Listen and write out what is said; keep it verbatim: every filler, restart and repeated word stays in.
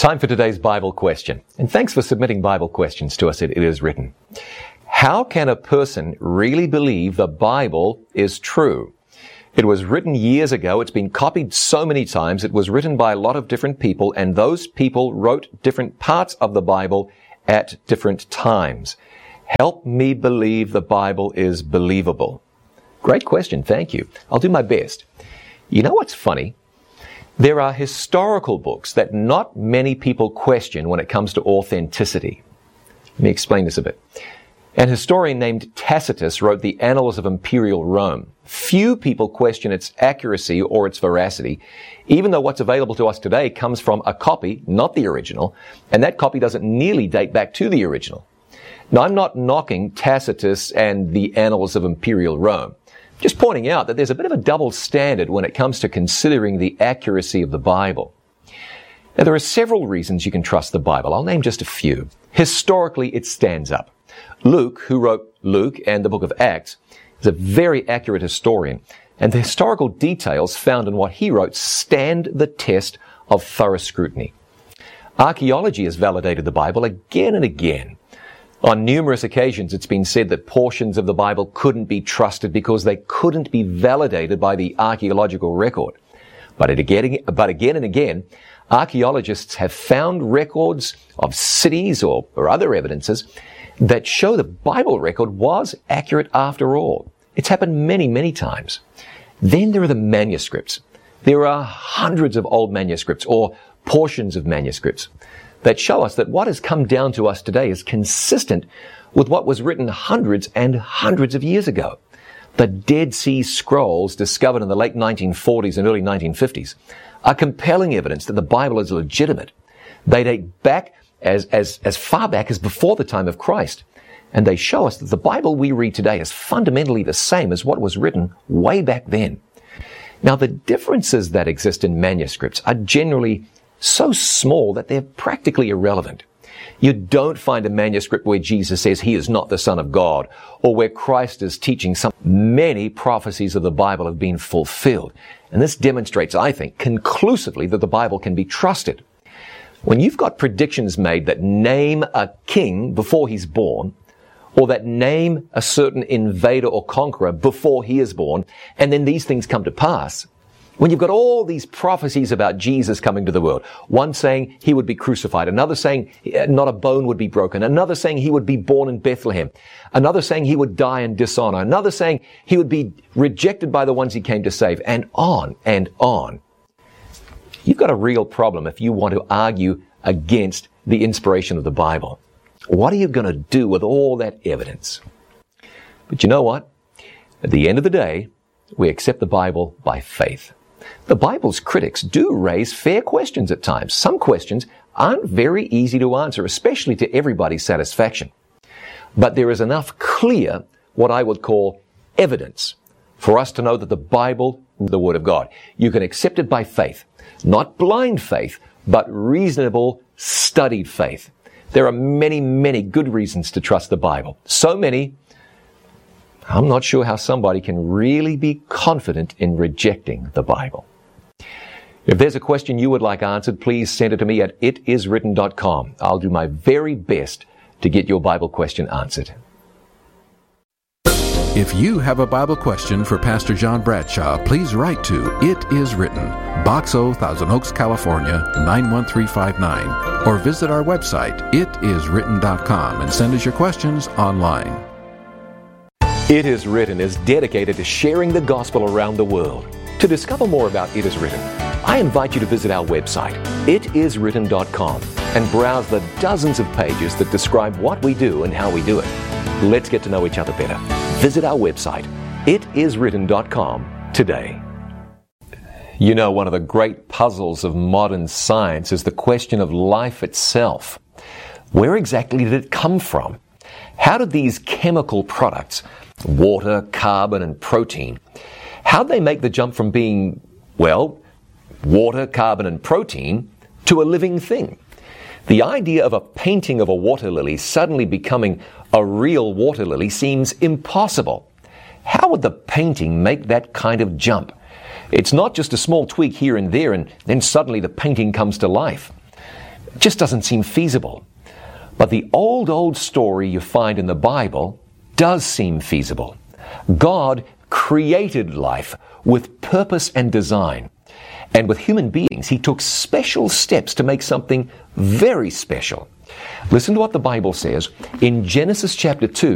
Time for today's Bible question. And thanks for submitting Bible questions to us at It Is Written. How can a person really believe the Bible is true? It was written years ago. It's been copied so many times. It was written by a lot of different people, and those people wrote different parts of the Bible at different times. Help me believe the Bible is believable. Great question. Thank you. I'll do my best. You know what's funny? There are historical books that not many people question when it comes to authenticity. Let me explain this a bit. An historian named Tacitus wrote the Annals of Imperial Rome. Few people question its accuracy or its veracity, even though what's available to us today comes from a copy, not the original, and that copy doesn't nearly date back to the original. Now, I'm not knocking Tacitus and the Annals of Imperial Rome. Just pointing out that there's a bit of a double standard when it comes to considering the accuracy of the Bible. Now, there are several reasons you can trust the Bible. I'll name just a few. Historically, it stands up. Luke, who wrote Luke and the book of Acts, is a very accurate historian, and the historical details found in what he wrote stand the test of thorough scrutiny. Archaeology has validated the Bible again and again. On numerous occasions, it's been said that portions of the Bible couldn't be trusted because they couldn't be validated by the archaeological record. But, it again, but again and again, archaeologists have found records of cities or, or other evidences that show the Bible record was accurate after all. It's happened many, many times. Then there are the manuscripts. There are hundreds of old manuscripts or portions of manuscripts that show us that what has come down to us today is consistent with what was written hundreds and hundreds of years ago. The Dead Sea Scrolls, discovered in the late nineteen forties and early nineteen fifties, are compelling evidence that the Bible is legitimate. They date back as, as, as far back as before the time of Christ, and they show us that the Bible we read today is fundamentally the same as what was written way back then. Now, the differences that exist in manuscripts are generally so small that they're practically irrelevant. You don't find a manuscript where Jesus says he is not the Son of God, or where Christ is teaching some. Many prophecies of the Bible have been fulfilled. And this demonstrates, I think, conclusively that the Bible can be trusted. When you've got predictions made that name a king before he's born, or that name a certain invader or conqueror before he is born, and then these things come to pass, when you've got all these prophecies about Jesus coming to the world, one saying he would be crucified, another saying not a bone would be broken, another saying he would be born in Bethlehem, another saying he would die in dishonor, another saying he would be rejected by the ones he came to save, and on and on. You've got a real problem if you want to argue against the inspiration of the Bible. What are you going to do with all that evidence? But you know what? At the end of the day, we accept the Bible by faith. The Bible's critics do raise fair questions at times. Some questions aren't very easy to answer, especially to everybody's satisfaction. But there is enough clear, what I would call evidence, for us to know that the Bible is the Word of God. You can accept it by faith. Not blind faith, but reasonable, studied faith. There are many, many good reasons to trust the Bible. So many, I'm not sure how somebody can really be confident in rejecting the Bible. If there's a question you would like answered, please send it to me at it is written dot com. I'll do my very best to get your Bible question answered. If you have a Bible question for Pastor John Bradshaw, please write to It Is Written, Box O, Thousand Oaks, California, nine one three five nine, or visit our website, it is written dot com, and send us your questions online. It Is Written is dedicated to sharing the gospel around the world. To discover more about It Is Written, I invite you to visit our website, it is written dot com, and browse the dozens of pages that describe what we do and how we do it. Let's get to know each other better. Visit our website, it is written dot com, today. You know, one of the great puzzles of modern science is the question of life itself. Where exactly did it come from? How did these chemical products, water, carbon, and protein, how'd they make the jump from being, well, water, carbon, and protein to a living thing? The idea of a painting of a water lily suddenly becoming a real water lily seems impossible. How would the painting make that kind of jump? It's not just a small tweak here and there and then suddenly the painting comes to life. It just doesn't seem feasible. But the old, old story you find in the Bible does seem feasible. God created life with purpose and design. And with human beings, He took special steps to make something very special. Listen to what the Bible says in Genesis chapter two.